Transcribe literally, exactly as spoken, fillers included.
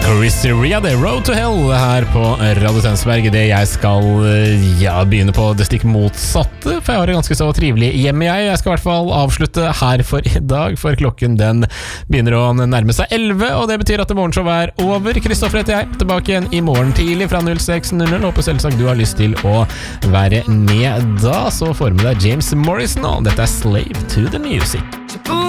Chris Ria, det Road to Hell her på Radio Tønsberg. Det jeg skal ja, begynne på det stikk motsatte, for jeg har det ganske så trivelig hjemme jeg. Jeg skal i hvert fall avslutte her for i dag, for klokken den begynner å nærme seg elleve, og det betyr at det morgenshow er over. Kristoffer heter jeg, tilbake igjen i morgen tidlig fra null seks null null. Håper selvsagt du har lyst til å være med da, så får med deg James Morrison, og dette er Slave to the Music.